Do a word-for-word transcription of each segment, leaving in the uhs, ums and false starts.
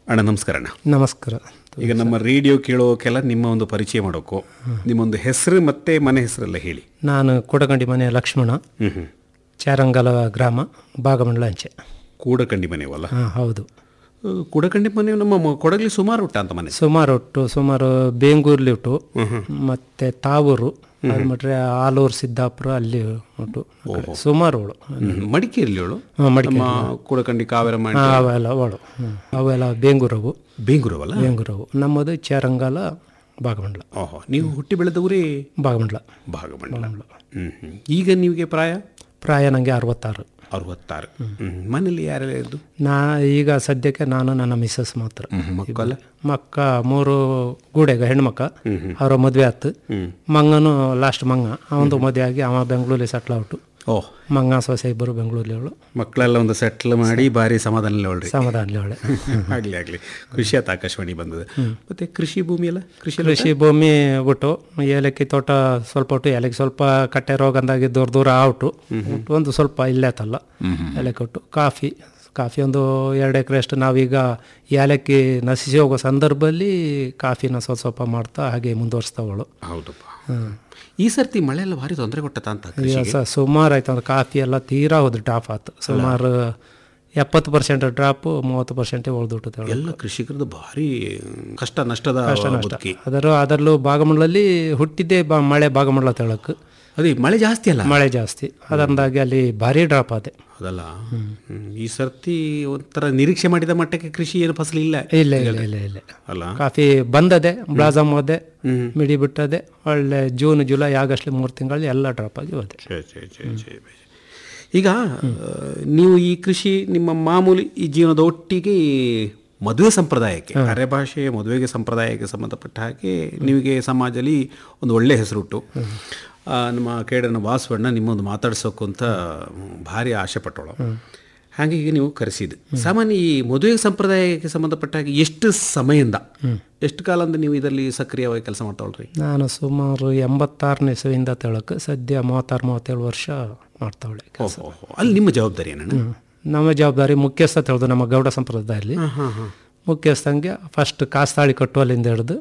ಅಣ್ಣ ನಮಸ್ಕಾರ ಅಣ್ಣ. ನಮಸ್ಕಾರ. ಈಗ ನಮ್ಮ ರೇಡಿಯೋ ಕೇಳೋಕೆಲ್ಲ ನಿಮ್ಮ ಒಂದು ಪರಿಚಯ ಮಾಡೋಕ್ಕೋ ನಿಮ್ಮೊಂದು ಹೆಸರು ಮತ್ತೆ ಮನೆ ಹೆಸರೆಲ್ಲ ಹೇಳಿ. ನಾನು ಕೂಡಗಂಡಿ ಮನೆ ಲಕ್ಷ್ಮಣ, ಚಾರಂಗಲ ಗ್ರಾಮ, ಭಾಗಮಂಡಲ ಅಂಚೆ. ಕೂಡಕಂಡಿ ಮನೆವಲ್ಲ? ಹಾಂ ಹೌದು. ಕೂಡಕಂಡಿ ಮನೆ ನಮ್ಮ ಮ- ಕೊಡಗಲಿ ಸುಮಾರು ಉಂಟ ಅಂತ ಮನೆ. ಸುಮಾರು ಒಟ್ಟು ಸುಮಾರು ಬೇಂಗೂರ್ಲಿ ಉಂಟು, ಮತ್ತು ತಾವೂರು, ಅದು ಬಿಟ್ರೆ ಆಲೂರು ಸಿದ್ದಾಪುರ ಅಲ್ಲಿ ಉಂಟು, ಸುಮಾರು ಅವಳು. ಮಡಿಕೇರಿಲಿ ಅವಳು ಹಾಂ ಮಡಿಕೆ ನಮ್ಮ ಕೂಡಕಂಡಿ ಕಾವೇರ ಮಾಡಿ ಅವೆಲ್ಲ ಅವಳು. ಅವೆಲ್ಲ ಬೇಂಗೂರವು ಬೇಂಗೂರವಲ್ಲ? ಬೇಂಗೂರವು. ನಮ್ಮದು ಚಾರಂಗಲ ಭಾಗಮಂಡಲ. ಓಹೋ, ನೀವು ಹುಟ್ಟಿ ಬೆಳೆದವರೇ ಭಾಗಮಂಡಲ. ಭಾಗಮಂಡಲ. ಹ್ಮ್ ಹ್ಮ್. ಈಗ ನಿಮಗೆ ಪ್ರಾಯ ಪ್ರಾಯ ನನಗೆ ಅರವತ್ತಾರು. ಅರವತ್ತಾರು. ಹ್ಮ್. ಮನೇಲಿ ಯಾರೆಲ್ಲ ಇದ್ದು? ನಾ ಈಗ ಸದ್ಯಕ್ಕೆ ನಾನು ನನ್ನ ಮಿಸ್ಸಸ್ ಮಾತ್ರ. ಮಕ್ಕಳ ಮಕ್ಕ ಮೂರು ಗೂಡೆಗ ಹೆಣ್ಮಕ್ಕ, ಅವರ ಮದುವೆ ಆಯ್ತು. ಮಂಗನು ಲಾಸ್ಟ್ ಮಂಗ, ಅವಂದು ಮದುವೆ ಆಗಿ ಅವ ಬೆಂಗಳೂರಲ್ಲಿ ಸೆಟ್ಲ್ ಔಟು. ಓಹ್, ಮಂಗ ಸೊಸೆ ಇಬ್ಬರು ಬೆಂಗಳೂರಲ್ಲಿ ಅವಳು. ಮಕ್ಕಳೆಲ್ಲ ಒಂದು ಸೆಟ್ಲ್ ಮಾಡಿ ಭಾರಿ ಸಮಾಧಾನ ಒಳ್ರಿ. ಸಮಾಧಾನ ಅವಳೆ. ಆಗಲಿ ಆಗಲಿ, ಖುಷಿ ಆಯ್ತು ಆಕಾಶವಾಣಿ ಬಂದದ್ದು. ಮತ್ತೆ ಕೃಷಿ ಭೂಮಿ ಎಲ್ಲ ಕೃಷಿ ಕೃಷಿ ಭೂಮಿ ಬಿಟ್ಟು ಏಲಕ್ಕಿ ತೋಟ ಸ್ವಲ್ಪ ಉಂಟು. ಏಲಕ್ಕಿ ಸ್ವಲ್ಪ ಕಟ್ಟೆ ರೋಗಂದಾಗಿ ದೂರ ದೂರ ಔಟು ಒಂದು ಸ್ವಲ್ಪ ಇಲ್ಲೇ ಆತಲ್ಲ ಏಲಕ್ಕಿ ಒಟ್ಟು. ಕಾಫಿ ಕಾಫಿ ಒಂದು ಎರಡು ಎಕರೆ ಅಷ್ಟು. ನಾವೀಗ ಏಲಕ್ಕಿ ನಶಿಸಿ ಹೋಗೋ ಸಂದರ್ಭದಲ್ಲಿ ಕಾಫಿನ ಸ್ವಲ್ಪ ಸ್ವಲ್ಪ ಮಾಡ್ತಾ ಹಾಗೆ ಮುಂದುವರಿಸ್ತಾವಳು. ಹೌದಪ್ಪ. ಈ ಸರ್ತಿ ಮಳೆ ಎಲ್ಲ ಭಾರಿ ತೊಂದರೆ ಕೊಟ್ಟತ ಅಂತ ಸ ಸುಮಾರು ಆಯ್ತು ಅಂದ್ರೆ ಕಾಫಿ ಎಲ್ಲ ತೀರಾ ಹೋದ್ರು, ಡ್ರಾಪ್ ಆಯ್ತು. ಸುಮಾರು ಎಪ್ಪತ್ತು ಪರ್ಸೆಂಟ್ ಡ್ರಾಪು, ಮೂವತ್ತು ಪರ್ಸೆಂಟೇ ಉಳಿದುಬಿಟ್ಟು ಎಲ್ಲ ಕೃಷಿಕರದ್ದು ಭಾರಿ ಕಷ್ಟ ನಷ್ಟದ ಬದುಕಿ. ಅದರ ಅದರಲ್ಲೂ ಭಾಗಮಂಡಲಲ್ಲಿ ಹುಟ್ಟಿದ್ದೇ ಬಾ ಮಳೆ ಭಾಗಮಂಡಲ ತೆಳಕ್ಕೆ. ಅದೇ ಮಳೆ ಜಾಸ್ತಿ ಅಲ್ಲ? ಮಳೆ ಜಾಸ್ತಿ, ಅದರಿಂದಾಗಿ ಅಲ್ಲಿ ಭಾರಿ ಡ್ರಾಪ್ ಆದೆ. ಅದಲ್ಲ, ಈ ಸರ್ತಿ ಒಂಥರ ನಿರೀಕ್ಷೆ ಮಾಡಿದ ಮಟ್ಟಕ್ಕೆ ಕೃಷಿ ಏನು ಫಸಲು ಇಲ್ಲ. ಇಲ್ಲ ಇಲ್ಲ ಇಲ್ಲ ಇಲ್ಲ ಅಲ್ಲ, ಕಾಫಿ ಬಂದದೆ, ಬ್ಲಾಸಮ್ ಹೋದೆ, ಮಿಡಿ ಬಿಟ್ಟದೆ. ಒಳ್ಳೆ ಜೂನ್ ಜುಲೈ ಆಗಸ್ಟ್ ಮೂರು ತಿಂಗಳಲ್ಲಿ ಎಲ್ಲ ಡ್ರಾಪ್ ಆಗಿ ಹೋದೆ. ಈಗ ನೀವು ಈ ಕೃಷಿ ನಿಮ್ಮ ಮಾಮೂಲಿ ಈ ಜೀವನದ ಒಟ್ಟಿಗೆ ಮದುವೆ ಸಂಪ್ರದಾಯಕ್ಕೆ, ಅರೆ ಭಾಷೆ ಮದುವೆಗೆ ಸಂಪ್ರದಾಯಕ್ಕೆ ಸಂಬಂಧಪಟ್ಟ ಹಾಗೆ ನಿಮಗೆ ಸಮಾಜದಲ್ಲಿ ಒಂದು ಒಳ್ಳೆ ಹೆಸರುಟ್ಟು. ನಮ್ಮ ಕೇಡನ ವಾಸವಣ್ಣ ನಿಮ್ಮೊಂದು ಮಾತಾಡ್ಸೋಕು ಅಂತ ಭಾರಿ ಆಸೆ ಪಟ್ಟೋಳು. ಹಾಗಾಗಿ ನೀವು ಕರೆಸಿದ್ದು. ಸಾಮಾನ್ಯ ಈ ಮದುವೆ ಸಂಪ್ರದಾಯಕ್ಕೆ ಸಂಬಂಧಪಟ್ಟ ಹಾಗೆ ಎಷ್ಟು ಸಮಯದಿಂದ ಎಷ್ಟು ಕಾಲದಿಂದ ನೀವು ಇದರಲ್ಲಿ ಸಕ್ರಿಯವಾಗಿ ಕೆಲಸ ಮಾಡ್ತಾವಳ್ರಿ? ನಾನು ಸುಮಾರು ಎಂಬತ್ತಾರನೇ ಇಸವಿಯಿಂದ ತೆಳಕ್ಕೆ ಸದ್ಯ ಮೂವತ್ತಾರು ಮೂವತ್ತೇಳು ವರ್ಷ ಮಾಡ್ತಾವಳೆ. ಅಲ್ಲಿ ನಿಮ್ಮ ಜವಾಬ್ದಾರಿ ಏನಣ್ಣ? ನಮ್ಮ ಜವಾಬ್ದಾರಿ ಮುಖ್ಯಸ್ಥ ತಿಳಿದು ನಮ್ಮ ಗೌಡ ಸಂಪ್ರದಾಯದಲ್ಲಿ ಮುಖ್ಯಸ್ಥಂಗೆ ಫಸ್ಟ್ ಕಾಸ್ತಾಳಿ ಕಟ್ಟುವಲ್ಲಿಂದ ಹಿಡಿದು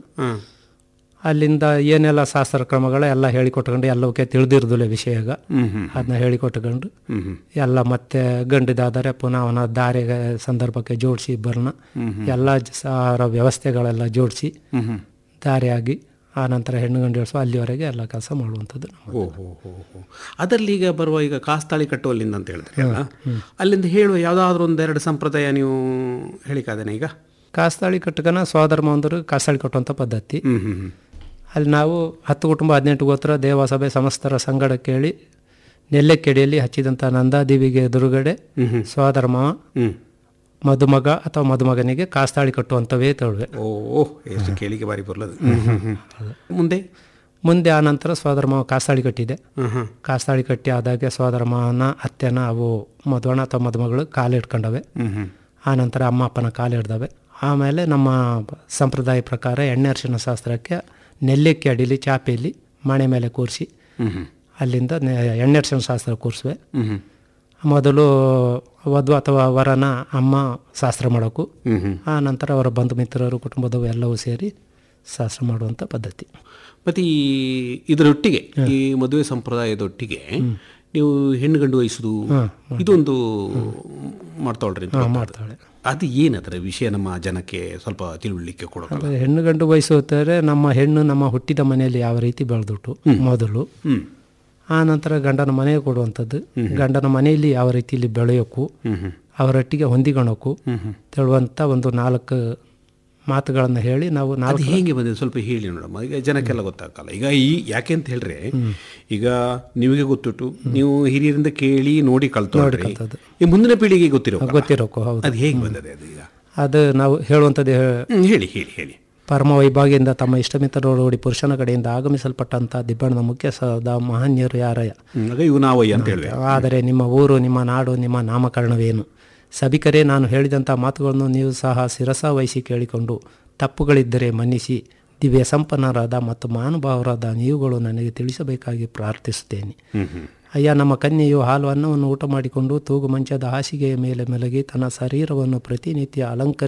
ಅಲ್ಲಿಂದ ಏನೆಲ್ಲ ಶಾಸ್ತ್ರ ಕ್ರಮಗಳ ಎಲ್ಲ ಹೇಳಿಕೊಟ್ಕೊಂಡು ಎಲ್ಲವಕ್ಕೆ ತಿಳಿದಿರ್ದಿಲ್ಲ ವಿಷಯಗ ಅದನ್ನ ಹೇಳಿಕೊಟ್ಕೊಂಡು ಎಲ್ಲ ಮತ್ತೆ ಗಂಡಿದಾದರೆ ಪುನಃ ಅವನ ದಾರಿಗೆ ಸಂದರ್ಭಕ್ಕೆ ಜೋಡಿಸಿ ಇಬ್ಬರನ್ನ ಎಲ್ಲ ಅವರ ವ್ಯವಸ್ಥೆಗಳೆಲ್ಲ ಜೋಡಿಸಿ ದಾರಿಯಾಗಿ ಆ ನಂತರ ಹೆಣ್ಣು ಗಂಡು ಹಿಡಿಸೋ ಅಲ್ಲಿವರೆಗೆ ಎಲ್ಲ ಕೆಲಸ ಮಾಡುವಂಥದ್ದು. ಓಹೋ ಹೋ ಹೋ ಅದರಲ್ಲಿ ಈಗ ಬರುವ ಈಗ ಕಾಸ್ತಾಳಿ ಕಟ್ಟುವಲ್ಲಿಂದ ಅಂತ ಹೇಳಿದ್ರೆ ಅಲ್ಲ, ಅಲ್ಲಿಂದ ಹೇಳುವ ಯಾವುದಾದ್ರೂ ಒಂದೆರಡು ಸಂಪ್ರದಾಯ ನೀವು ಹೇಳಿಕಾದೇನೆ? ಈಗ ಕಾಸ್ತಾಳಿ ಕಟ್ಟಕನ ಸೋದರ ಮಾವಂದರು ಕಾಸ್ತಾಳಿ ಕಟ್ಟುವಂಥ ಪದ್ಧತಿ. ಅಲ್ಲಿ ನಾವು ಹತ್ತು ಕುಟುಂಬ ಹದಿನೆಂಟು ಗೋತ್ರ ದೇವಸಭೆ ಸಮಸ್ತರ ಸಂಗಡ ಕೇಳಿ ನೆಲ್ಲೆಕೆಡಿಯಲ್ಲಿ ಹಚ್ಚಿದಂಥ ನಂದಾದೇವಿಗೆ ಎದುರುಗಡೆ ಸೋದರ ಮಾವ ಮದುಮಗ ಅಥವಾ ಮದುಮಗನಿಗೆ ಕಾಸ್ತಾಳಿ ಕಟ್ಟುವಂಥವೇ ತಳುವೆ. ಓಹ್, ಎಷ್ಟು ಕೇಳಿಕೆ ಬಾರಿ ಬರಲದು. ಮುಂದೆ ಮುಂದೆ ಆ ನಂತರ ಸೋದರ ಮಾವ ಕಾಸ್ತಾಳಿ ಕಟ್ಟಿದೆ. ಕಾಸ್ತಾಳಿ ಕಟ್ಟಿ ಆದಾಗೆ ಸೋದರ ಮಾವನ ಅತ್ತೆನ ಅವು ಮದುವಣ ಅಥವಾ ಮದುಮಗಳು ಕಾಲಿಡ್ಕೊಂಡವೆ. ಆ ನಂತರ ಅಮ್ಮ ಅಪ್ಪನ ಕಾಲಿಡ್ದವೆ. ಆಮೇಲೆ ನಮ್ಮ ಸಂಪ್ರದಾಯ ಪ್ರಕಾರ ಎಣ್ಣೆ ಅರಿಶಿನ ಶಾಸ್ತ್ರಕ್ಕೆ ನೆಲ್ಲೆಕ್ಕಿ ಅಡಿಲಿ ಚಾಪೆಯಲ್ಲಿ ಮಣೆ ಮೇಲೆ ಕೂರಿಸಿ ಅಲ್ಲಿಂದ ಎಣ್ಣೆ ಅರಿಶಿನ ಶಾಸ್ತ್ರ ಕೂರಿಸುವೆ. ಮೊದಲು ವಧು ಅಥವಾ ವರನ ಅಮ್ಮ ಶಾಸ್ತ್ರ ಮಾಡೋಕು, ಆ ನಂತರ ಅವರ ಬಂಧು ಮಿತ್ರರು ಕುಟುಂಬದವು ಎಲ್ಲವೂ ಸೇರಿ ಶಾಸ್ತ್ರ ಮಾಡುವಂಥ ಪದ್ಧತಿ. ಮತ್ತು ಈ ಇದರೊಟ್ಟಿಗೆ ಈ ಮದುವೆ ಸಂಪ್ರದಾಯದೊಟ್ಟಿಗೆ ನೀವು ಹೆಣ್ಣು ಗಂಡು ವಹಿಸೋದು ಇದೊಂದು ಮಾಡ್ತಾಳ್ರಿ? ಮಾಡ್ತಾಳೆ. ಅದು ಏನದರ ವಿಷಯ ನಮ್ಮ ಜನಕ್ಕೆ ಸ್ವಲ್ಪ ತಿಳುವಳಿಕೆ ಕೊಡೋದು. ಹೆಣ್ಣು ಗಂಡು ವಹಿಸುತ್ತಾರೆ. ನಮ್ಮ ಹೆಣ್ಣು ನಮ್ಮ ಹುಟ್ಟಿದ ಮನೆಯಲ್ಲಿ ಯಾವ ರೀತಿ ಬೆಳೆದುಟ್ಟು ಮೊದಲು, ಆ ನಂತರ ಗಂಡನ ಮನೆಗೆ ಕೊಡುವಂಥದ್ದು, ಗಂಡನ ಮನೆಯಲ್ಲಿ ಯಾವ ರೀತಿಯಲ್ಲಿ ಬೆಳೆಯೋಕು, ಅವರೊಟ್ಟಿಗೆ ಹೊಂದಿಕೊಳ್ಳೋಕು ತಿಳುವಂಥ ಒಂದು ನಾಲ್ಕು ಮಾತುಗಳನ್ನು ಹೇಳಿ ನಾವು ನಾಲ್ಕು ಹೇಗೆ ಬಂದಿದೆ ಸ್ವಲ್ಪ ಹೇಳಿ ನೋಡಮ್ಮ. ಈಗ ಜನಕ್ಕೆಲ್ಲ ಗೊತ್ತಾಗಲ್ಲ. ಈಗ ಈ ಯಾಕೆ ಅಂತ ಹೇಳ್ರೆ, ಈಗ ನಿಮಗೆ ಗೊತ್ತುಂಟು, ನೀವು ಹಿರಿಯರಿಂದ ಕೇಳಿ ನೋಡಿ ಕಲ್ತೋಡ್ರಿ, ಈ ಮುಂದಿನ ಪೀಳಿಗೆ ಗೊತ್ತಿರೋ ಗೊತ್ತಿರೋಕು. ಹೌದು. ಅದು ಹೇಗೆ ಬಂದಿದೆ ಅದು? ಈಗ ಅದು ನಾವು ಹೇಳುವಂಥದ್ದು ಹೇಳಿ ಹೇಳಿ ಹೇಳಿ. ಪರಮ ವೈಭಾಗ್ಯದಿಂದ ತಮ್ಮ ಇಷ್ಟಮಿತ್ರರೊಡಿ ಪುರುಷನ ಕಡೆಯಿಂದ ಆಗಮಿಸಲ್ಪಟ್ಟಂಥ ದಿಬ್ಬಣ್ಣನ ಮುಖ್ಯಸ್ಥದ ಮಹನೀಯರು ಯಾರಯ್ಯ, ಇವು ನಾವಯ್ಯ ಅಂತ ಹೇಳಿದೆ. ಆದರೆ ನಿಮ್ಮ ಊರು, ನಿಮ್ಮ ನಾಡು, ನಿಮ್ಮ ನಾಮಕರಣವೇನು? ಸಭಿಕರೇ, ನಾನು ಹೇಳಿದಂಥ ಮಾತುಗಳನ್ನು ನೀವು ಸಹ ಶಿರಸ ವಹಿಸಿ ಕೇಳಿಕೊಂಡು ತಪ್ಪುಗಳಿದ್ದರೆ ಮನ್ನಿಸಿ ದಿವ್ಯ ಸಂಪನ್ನರಾದ ಮತ್ತು ಮಹಾನುಭಾವರಾದ ನೀವುಗಳು ನನಗೆ ತಿಳಿಸಬೇಕಾಗಿ ಪ್ರಾರ್ಥಿಸುತ್ತೇನೆ. ಅಯ್ಯ, ನಮ್ಮ ಕನ್ಯೆಯು ಹಾಲು ಅನ್ನವನ್ನು ಊಟ ಮಾಡಿಕೊಂಡು ತೂಗು ಮಂಚದ ಹಾಸಿಗೆಯ ಮೇಲೆ ಮಲಗಿ ತನ್ನ ಶರೀರವನ್ನು ಪ್ರತಿನಿತ್ಯ ಅಲಂಕರಿಸಿ